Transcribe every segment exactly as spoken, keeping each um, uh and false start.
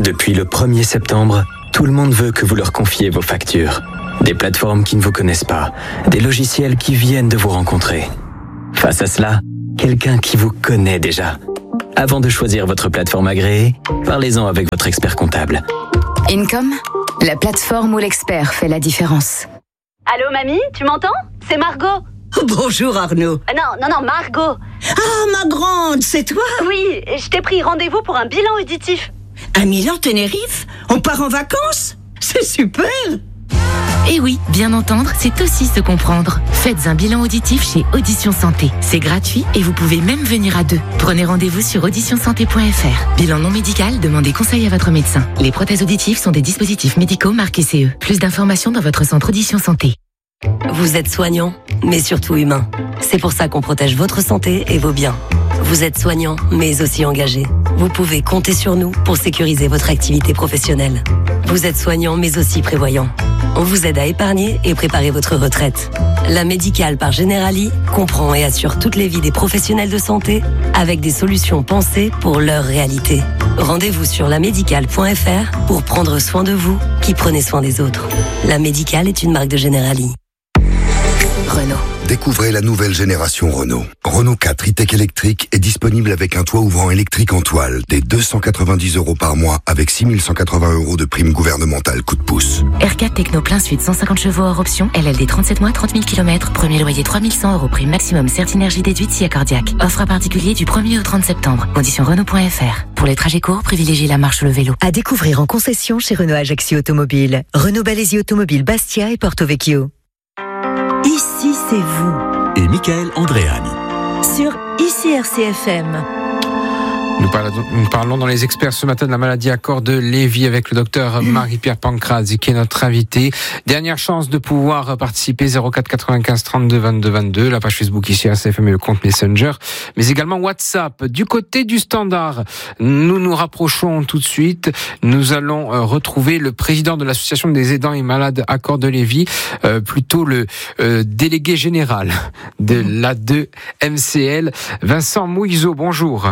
Depuis le premier septembre, tout le monde veut que vous leur confiez vos factures. Des plateformes qui ne vous connaissent pas, des logiciels qui viennent de vous rencontrer. Face à cela, quelqu'un qui vous connaît déjà. Avant de choisir votre plateforme agréée, parlez-en avec votre expert comptable. Income, la plateforme où l'expert fait la différence. Allô mamie, tu m'entends? C'est Margot. Bonjour Arnaud. Euh, non, non, non, Margot. Ah, ma grande, c'est toi? Oui, je t'ai pris rendez-vous pour un bilan auditif. À Milan, Tenerife? On part en vacances? C'est super! Et oui, bien entendre, c'est aussi se comprendre. Faites un bilan auditif chez Audition Santé. C'est gratuit et vous pouvez même venir à deux. Prenez rendez-vous sur audition santé point f r. Bilan non médical, demandez conseil à votre médecin. Les prothèses auditives sont des dispositifs médicaux marqués C E. Plus d'informations dans votre centre Audition Santé. Vous êtes soignant, mais surtout humain. C'est pour ça qu'on protège votre santé et vos biens. Vous êtes soignant, mais aussi engagé. Vous pouvez compter sur nous pour sécuriser votre activité professionnelle. Vous êtes soignant, mais aussi prévoyant. On vous aide à épargner et préparer votre retraite. La Médicale par Generali comprend et assure toutes les vies des professionnels de santé avec des solutions pensées pour leur réalité. Rendez-vous sur la médicale point f r pour prendre soin de vous qui prenez soin des autres. La Médicale est une marque de Generali. Renault. Découvrez la nouvelle génération Renault. Renault quatre e-Tech électrique est disponible avec un toit ouvrant électrique en toile, dès deux cent quatre-vingt-dix euros par mois, avec six mille cent quatre-vingts euros de prime gouvernementale coup de pouce. R quatre Techno plein suite cent cinquante chevaux hors option, L L D trente-sept mois, trente mille kilomètres, premier loyer trois mille cent euros, prime maximum Certinergie déduite si accordiaque. Offre à particulier du premier au trente septembre. Conditions Renault point f r. Pour les trajets courts, privilégiez la marche ou le vélo. À découvrir en concession chez Renault Ajaccio Automobile, Renault Balesi Automobile Bastia et Porto Vecchio. Ici, c'est vous. Et Michael Andréani. Sur I C R C F M. Nous parlons, nous parlons dans les experts ce matin de la maladie à corps de Lévy avec le docteur Marie-Pierre Pancraz qui est notre invité. Dernière chance de pouvoir participer, zéro quatre quatre-vingt-quinze trente-deux vingt-deux vingt-deux, la page Facebook I C R C F M et le compte Messenger, mais également WhatsApp. Du côté du standard, nous nous rapprochons tout de suite. Nous allons euh, retrouver le président de l'association des aidants et malades à corps de Lévy, euh, plutôt le euh, délégué général de l'A deux M C L, Vincent Mouizeau. Bonjour.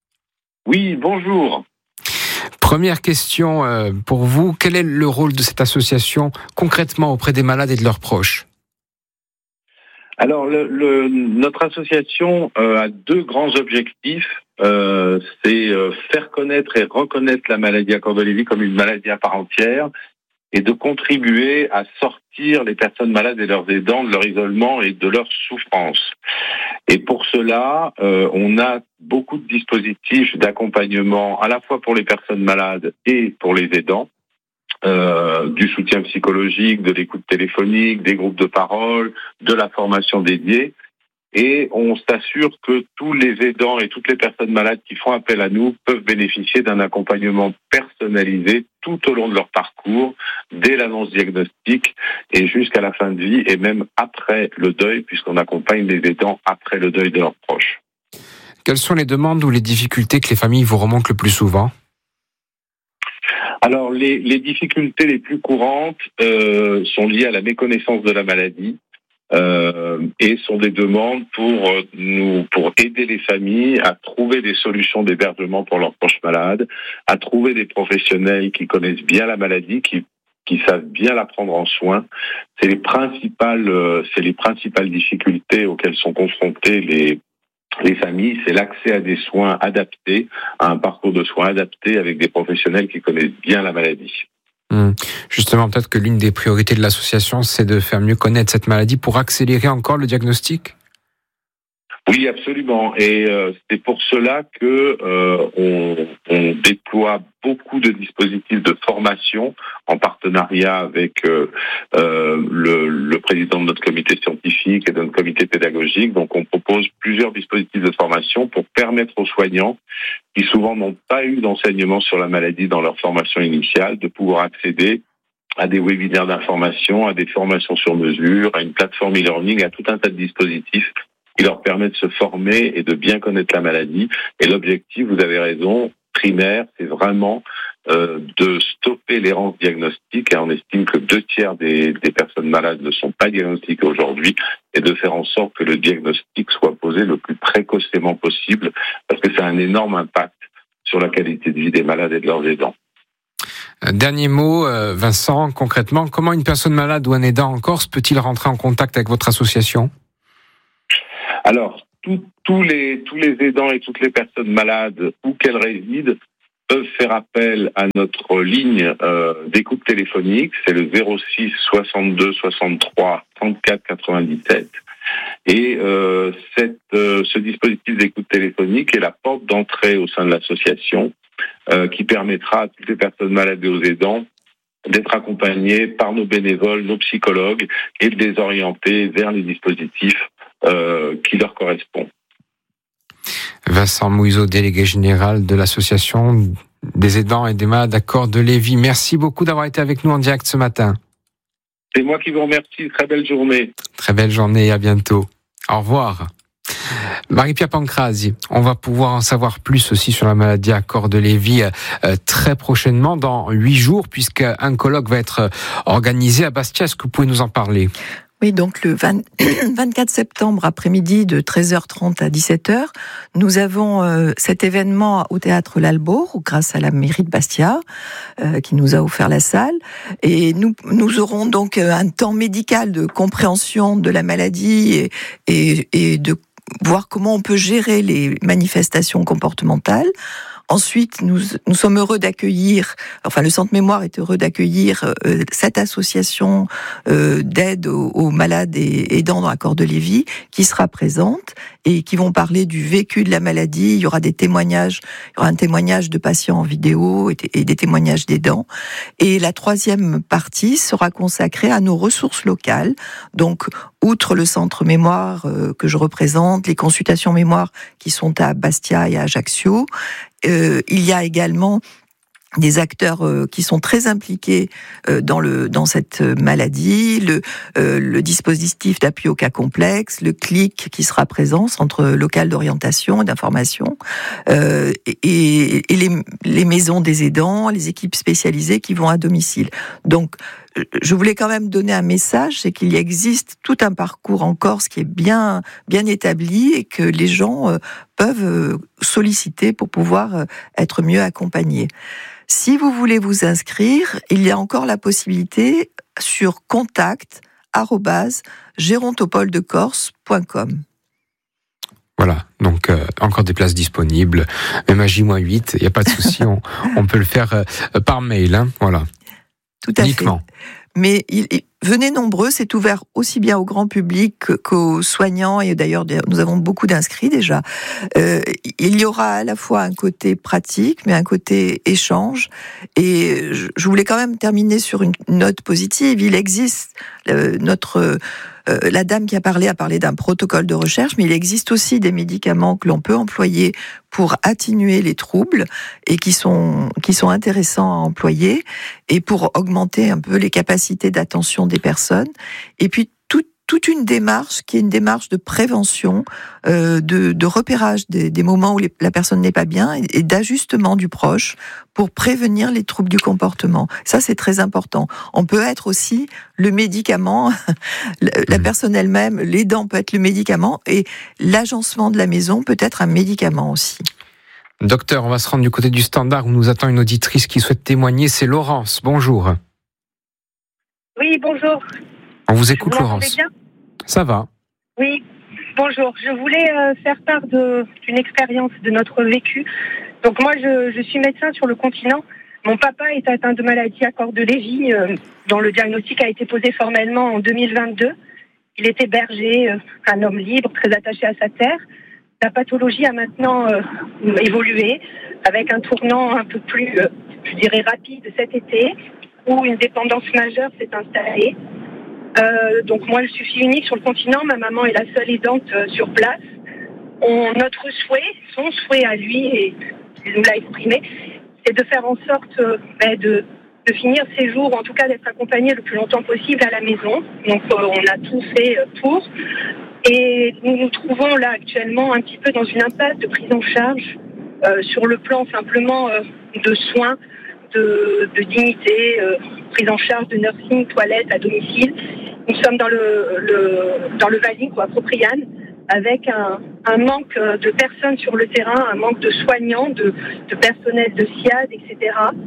Oui, bonjour. Première question euh, pour vous. Quel est le rôle de cette association concrètement auprès des malades et de leurs proches? Alors, le, le, notre association euh, a deux grands objectifs. Euh, c'est euh, faire connaître et reconnaître la maladie à corps de Lévy comme une maladie à part entière et de contribuer à sortir les personnes malades et leurs aidants de leur isolement et de leur souffrance. Et pour cela, euh, on a beaucoup de dispositifs d'accompagnement à la fois pour les personnes malades et pour les aidants, euh, du soutien psychologique, de l'écoute téléphonique, des groupes de parole, de la formation dédiée. Et on s'assure que tous les aidants et toutes les personnes malades qui font appel à nous peuvent bénéficier d'un accompagnement personnalisé tout au long de leur parcours, dès l'annonce diagnostique et jusqu'à la fin de vie, et même après le deuil, puisqu'on accompagne les aidants après le deuil de leurs proches. Quelles sont les demandes ou les difficultés que les familles vous remontent le plus souvent ? Alors, les, les difficultés les plus courantes euh, sont liées à la méconnaissance de la maladie. Euh, et sont des demandes pour euh, nous, pour aider les familles à trouver des solutions d'hébergement pour leurs proches malades, à trouver des professionnels qui connaissent bien la maladie, qui qui savent bien la prendre en soin. C'est les principales, euh, c'est les principales difficultés auxquelles sont confrontées les les familles. C'est l'accès à des soins adaptés, à un parcours de soins adapté avec des professionnels qui connaissent bien la maladie. Hum. Justement, peut-être que l'une des priorités de l'association, c'est de faire mieux connaître cette maladie pour accélérer encore le diagnostic ? Oui, absolument. Et euh, c'est pour cela que euh, on, on déploie beaucoup de dispositifs de formation en partenariat avec euh, euh, le, le président de notre comité scientifique et de notre comité pédagogique. Donc, on propose plusieurs dispositifs de formation pour permettre aux soignants qui souvent n'ont pas eu d'enseignement sur la maladie dans leur formation initiale de pouvoir accéder à des webinaires d'information, à des formations sur mesure, à une plateforme e-learning, à tout un tas de dispositifs qui leur permet de se former et de bien connaître la maladie. Et l'objectif, vous avez raison, primaire, c'est vraiment euh, de stopper l'errance diagnostique, et on estime que deux tiers des, des personnes malades ne sont pas diagnostiquées aujourd'hui, et de faire en sorte que le diagnostic soit posé le plus précocement possible, parce que ça a un énorme impact sur la qualité de vie des malades et de leurs aidants. Dernier mot, euh, Vincent, concrètement, comment une personne malade ou un aidant en Corse peut-il rentrer en contact avec votre association ? Alors, tout, tous les tous les aidants et toutes les personnes malades où qu'elles résident peuvent faire appel à notre ligne euh, d'écoute téléphonique, c'est le zéro six soixante-deux soixante-trois trente-quatre quatre-vingt-dix-sept. Et euh, cette, euh, ce dispositif d'écoute téléphonique est la porte d'entrée au sein de l'association euh, qui permettra à toutes les personnes malades et aux aidants d'être accompagnés par nos bénévoles, nos psychologues et de les orienter vers les dispositifs euh, qui leur correspondent. Vincent Mouizeau, délégué général de l'association des aidants et des malades à Cordes-Lévy. Merci beaucoup d'avoir été avec nous en direct ce matin. C'est moi qui vous remercie. Très belle journée. Très belle journée et à bientôt. Au revoir. Marie-Pierre Pancrazi, on va pouvoir en savoir plus aussi sur la maladie à Cordes-Lévy euh, très prochainement, dans huit jours, puisqu'un colloque va être organisé à Bastia. Est-ce que vous pouvez nous en parler ? Oui, donc le vingt, vingt-quatre septembre après-midi de treize heures trente à dix-sept heures, nous avons euh, cet événement au théâtre L'Albour, grâce à la mairie de Bastia, euh, qui nous a offert la salle. Et nous, nous aurons donc un temps médical de compréhension de la maladie et, et, et de voir comment on peut gérer les manifestations comportementales. Ensuite, nous, nous sommes heureux d'accueillir, enfin le Centre Mémoire est heureux d'accueillir euh, cette association euh, d'aide aux, aux malades et aidants dans la Cordes-Lévy qui sera présente et qui vont parler du vécu de la maladie. Il y aura des témoignages, il y aura un témoignage de patients en vidéo et, et des témoignages d'aidants. Et la troisième partie sera consacrée à nos ressources locales. Donc, outre le Centre Mémoire euh, que je représente, les consultations mémoire qui sont à Bastia et à Ajaccio, Euh, il y a également des acteurs euh, qui sont très impliqués euh, dans le dans cette maladie, le euh, le dispositif d'appui au cas complexe, le C L I C qui sera présent, Centre local d'orientation et d'information, euh, et, et les, les maisons des aidants, les équipes spécialisées qui vont à domicile. Donc je voulais quand même donner un message, c'est qu'il existe tout un parcours en Corse qui est bien bien établi et que les gens euh, peuvent euh, solliciter pour pouvoir euh, être mieux accompagnés. Si vous voulez vous inscrire, il y a encore la possibilité sur contact arobase gérontopoledecorse point com. Voilà, donc euh, encore des places disponibles, même à J huit, il n'y a pas de souci, on, on peut le faire euh, par mail, hein, voilà. Tout à Uniquement. fait. Mais il, il, venez nombreux, c'est ouvert aussi bien au grand public qu'aux soignants, et d'ailleurs nous avons beaucoup d'inscrits déjà. Euh, il y aura à la fois un côté pratique, mais un côté échange. Et je, je voulais quand même terminer sur une note positive. Il existe euh, notre... Euh, la dame qui a parlé a parlé d'un protocole de recherche, mais il existe aussi des médicaments que l'on peut employer pour atténuer les troubles et qui sont qui sont intéressants à employer et pour augmenter un peu les capacités d'attention des personnes. Et puis tout, toute une démarche qui est une démarche de prévention, euh, de, de repérage des, des moments où les, la personne n'est pas bien et, et d'ajustement du proche pour prévenir les troubles du comportement. Ça, c'est très important. On peut être aussi le médicament, la personne elle-même, l'aidant peut être le médicament et l'agencement de la maison peut être un médicament aussi. Docteur, on va se rendre du côté du standard où nous attend une auditrice qui souhaite témoigner. C'est Laurence. Bonjour. Oui, bonjour. On vous écoute, vous Laurence. Bien Ça va. Oui, bonjour. Je voulais euh, faire part de, d'une expérience de notre vécu. Donc moi, je, je suis médecin sur le continent. Mon papa est atteint de maladie à Cordes-Lévy, euh, dont le diagnostic a été posé formellement en deux mille vingt-deux. Il était berger, euh, un homme libre, très attaché à sa terre. La pathologie a maintenant euh, évolué, avec un tournant un peu plus, euh, je dirais, rapide cet été, où une dépendance majeure s'est installée. Euh, donc moi, je suis fille unique sur le continent, ma maman est la seule aidante euh, sur place. On, notre souhait, son souhait à lui, et il nous l'a exprimé, c'est de faire en sorte euh, ben de, de finir ses jours, ou en tout cas d'être accompagné le plus longtemps possible à la maison. Donc euh, on a tout fait euh, pour. Et nous nous trouvons là actuellement un petit peu dans une impasse de prise en charge euh, sur le plan simplement euh, de soins, de, de dignité, euh, prise en charge de nursing, toilettes à domicile. Nous sommes dans le, le dans le Valais, quoi, à Propriane, avec un, un manque de personnes sur le terrain, un manque de soignants, de, de personnel de S I A D, et cetera.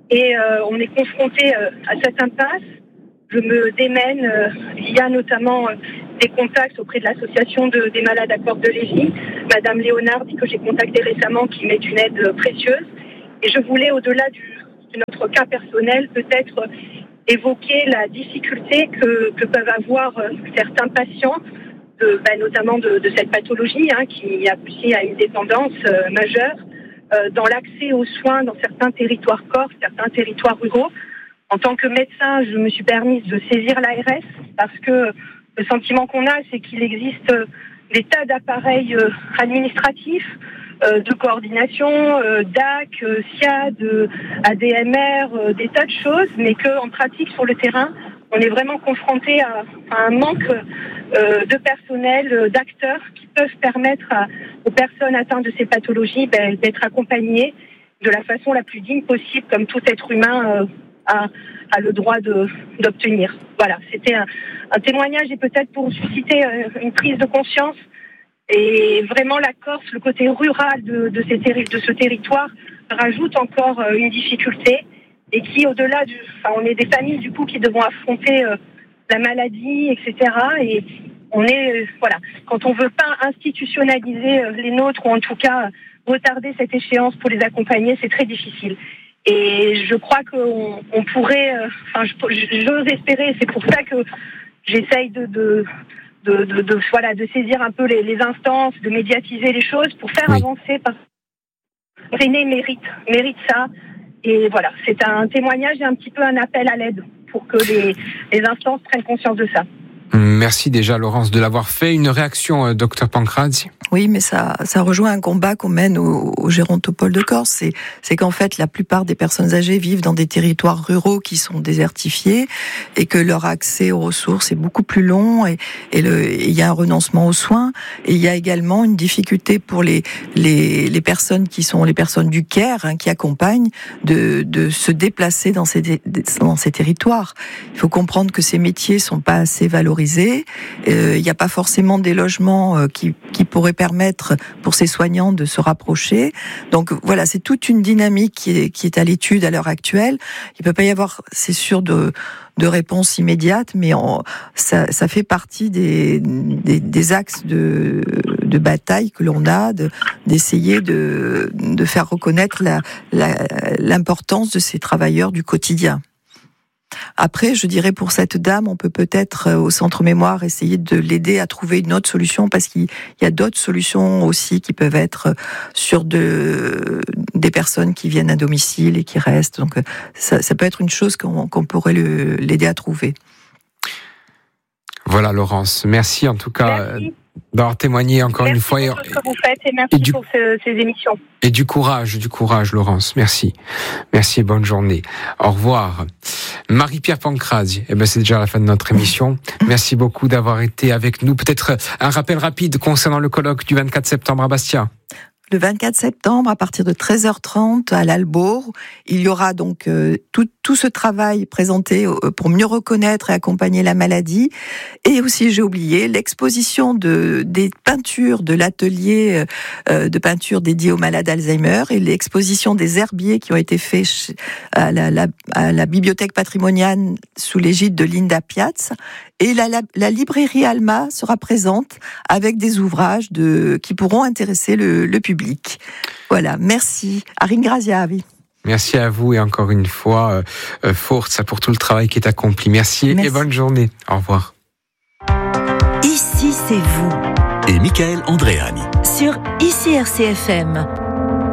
et euh, on est confronté euh, à cette impasse. Je me démène euh, via notamment euh, des contacts auprès de l'association de, des malades à Cordelégie, Madame Léonard, que j'ai contactée récemment, qui m'est d'une aide euh, précieuse. Et je voulais, au-delà du, de notre cas personnel, peut-être euh, évoquer la difficulté que, que peuvent avoir euh, certains patients, de, ben, notamment de, de cette pathologie hein, qui aboutit à une dépendance euh, majeure, euh, dans l'accès aux soins dans certains territoires corses, certains territoires ruraux. En tant que médecin, je me suis permise de saisir l'A R S parce que le sentiment qu'on a, c'est qu'il existe des tas d'appareils euh, administratifs, euh, de coordination, euh, D A C, euh, S I A D, euh, A D M R, euh, des tas de choses, mais qu'en pratique, sur le terrain, on est vraiment confronté à, à un manque euh, de personnel, euh, d'acteurs qui peuvent permettre à, aux personnes atteintes de ces pathologies ben, d'être accompagnées de la façon la plus digne possible, comme tout être humain euh, a, a le droit de, d'obtenir. Voilà, c'était un, un témoignage et peut-être pour susciter euh, une prise de conscience. Et vraiment, la Corse, le côté rural de, de, ces terri- de ce territoire rajoute encore euh, une difficulté et qui, au-delà du... Enfin, on est des familles, du coup, qui devront affronter euh, la maladie, et cetera. Et on est... Euh, voilà, quand on veut pas institutionnaliser euh, les nôtres, ou en tout cas euh, retarder cette échéance pour les accompagner, c'est très difficile. Et je crois qu'on on pourrait... Euh, enfin, j'ose espérer, c'est pour ça que j'essaye de... de De, de, de, voilà, de saisir un peu les, les instances, de médiatiser les choses pour faire oui. avancer. Parce que René mérite, mérite ça. Et voilà, c'est un témoignage et un petit peu un appel à l'aide pour que les, les instances prennent conscience de ça. Merci déjà, Laurence, de l'avoir fait. Une réaction, euh, docteur Pancrazzi? Oui, mais ça, ça rejoint un combat qu'on mène au, au Gérontopole de Corse. C'est, c'est qu'en fait, la plupart des personnes âgées vivent dans des territoires ruraux qui sont désertifiés et que leur accès aux ressources est beaucoup plus long et, et le, il y a un renoncement aux soins. Et il y a également une difficulté pour les, les, les personnes qui sont les personnes du care, hein, qui accompagnent, de, de se déplacer dans ces, dans ces territoires. Il faut comprendre que ces métiers sont pas assez valorisés. Euh, il n'y a pas forcément des logements euh, qui, qui pourraient permettre pour ces soignants de se rapprocher. Donc voilà, c'est toute une dynamique qui est, qui est à l'étude à l'heure actuelle. Il peut pas y avoir, c'est sûr, de, de réponse immédiate, mais on, ça, ça fait partie des, des, des axes de, de bataille que l'on a, de, d'essayer de, de faire reconnaître la, la, l'importance de ces travailleurs du quotidien. Après, je dirais pour cette dame, on peut peut-être au centre mémoire essayer de l'aider à trouver une autre solution parce qu'il y a d'autres solutions aussi qui peuvent être sur de, des personnes qui viennent à domicile et qui restent. Donc ça, ça peut être une chose qu'on, qu'on pourrait le, l'aider à trouver. Voilà, Laurence. Merci en tout cas. Merci. D'avoir témoigné encore merci une fois. Merci pour ce que vous faites et merci et du, pour ce, ces émissions. Et du courage, du courage, Laurence. Merci. Merci et bonne journée. Au revoir. Marie-Pierre Pancrazzi, eh ben c'est déjà la fin de notre émission. Merci beaucoup d'avoir été avec nous. Peut-être un rappel rapide concernant le colloque du vingt-quatre septembre à Bastia. Le vingt-quatre septembre, à partir de treize heures trente, à l'Albour, il y aura donc euh, tout, tout ce travail présenté euh, pour mieux reconnaître et accompagner la maladie. Et aussi, j'ai oublié, l'exposition de, des peintures de l'atelier euh, de peinture dédié aux malades Alzheimer et l'exposition des herbiers qui ont été faits chez, à, la, la, à la bibliothèque patrimoniale sous l'égide de Linda Piaz. Et la, la, la librairie Alma sera présente avec des ouvrages de, qui pourront intéresser le, le public. Voilà, merci. A ringraziavi. Merci à vous et encore une fois, euh, forza pour tout le travail qui est accompli. Merci, merci et bonne journée. Au revoir. Ici, c'est vous. Et Michael Andréani. Sur I C R C F M.